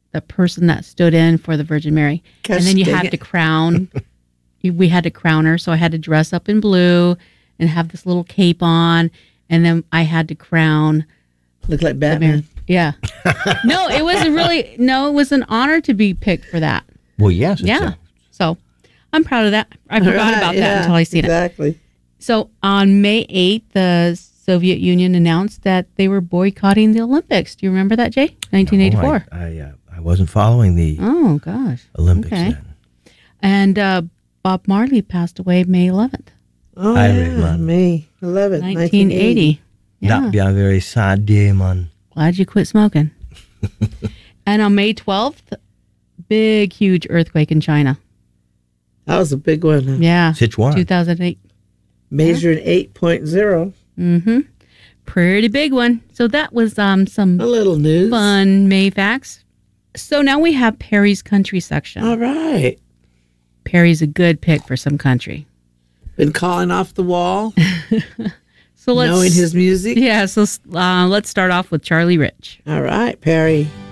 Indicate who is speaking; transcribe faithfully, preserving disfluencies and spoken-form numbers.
Speaker 1: the person that stood in for the Virgin Mary.
Speaker 2: Gosh,
Speaker 1: and then you
Speaker 2: dang
Speaker 1: had
Speaker 2: it.
Speaker 1: to crown. We had to crown her, so I had to dress up in blue and have this little cape on, and then I had to crown.
Speaker 2: Look like
Speaker 1: the
Speaker 2: Batman.
Speaker 1: Mary. Yeah. No, it was a really no. It was an honor to be picked for that.
Speaker 3: Well, yes. It's
Speaker 1: Yeah.
Speaker 3: a-
Speaker 1: So I'm proud of that. I forgot
Speaker 2: Right,
Speaker 1: about
Speaker 2: yeah,
Speaker 1: that until I seen it.
Speaker 2: exactly.
Speaker 1: So on May eighth, the Soviet Union announced that they were boycotting the Olympics. Do you remember that, Jay? nineteen eighty-four.
Speaker 3: No, I, I, uh, I wasn't following the
Speaker 1: Oh, gosh.
Speaker 3: Olympics
Speaker 1: Okay.
Speaker 3: then.
Speaker 1: And uh, Bob Marley passed away May eleventh,
Speaker 2: Oh,
Speaker 3: I
Speaker 2: yeah,
Speaker 3: read mine.
Speaker 2: May eleventh,
Speaker 1: nineteen eighty. Yeah.
Speaker 3: That'd be a very sad day, man.
Speaker 1: Glad you quit smoking. And on May twelfth, big, huge earthquake in China.
Speaker 2: That was a big one. Huh?
Speaker 1: Yeah.
Speaker 3: Sichuan.
Speaker 1: two thousand eight.
Speaker 2: Measuring eight point oh.
Speaker 1: Mm-hmm. Pretty big one. So that was um some
Speaker 2: A little news.
Speaker 1: fun May facts. So now we have Perry's country section.
Speaker 2: All right.
Speaker 1: Perry's a good pick for some country.
Speaker 2: Been calling off the wall,
Speaker 1: So let's
Speaker 2: knowing his music.
Speaker 1: yeah. So uh, let's start off with Charlie Rich.
Speaker 2: All right, Perry.